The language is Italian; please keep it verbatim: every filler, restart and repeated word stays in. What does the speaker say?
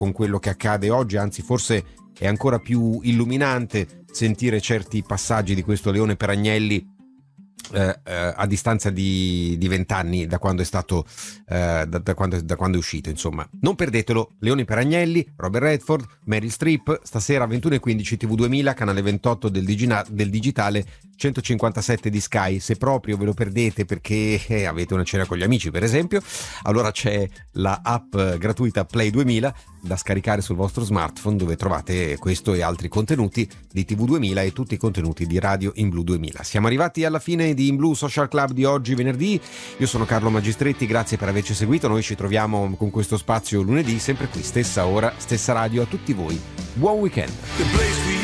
con quello che accade oggi, anzi forse è ancora più illuminante sentire certi passaggi di questo Leone per Agnelli Eh, eh, a distanza di vent'anni da quando è stato eh, da, da, quando, da quando è uscito. Insomma, non perdetelo. Leone per Agnelli, Robert Redford, Meryl Streep, stasera ventuno e quindici T V duemila, canale ventotto del, digina, del digitale, centocinquantasette di Sky. Se proprio ve lo perdete perché eh, avete una cena con gli amici, per esempio, allora c'è la app gratuita Play duemila da scaricare sul vostro smartphone, dove trovate questo e altri contenuti di T V duemila e tutti i contenuti di Radio In Blu duemila. Siamo arrivati alla fine di In Blu Social Club di oggi, venerdì. Io sono Carlo Magistretti, grazie per averci seguito. Noi ci troviamo con questo spazio lunedì, sempre qui, stessa ora, stessa radio. A tutti voi buon weekend.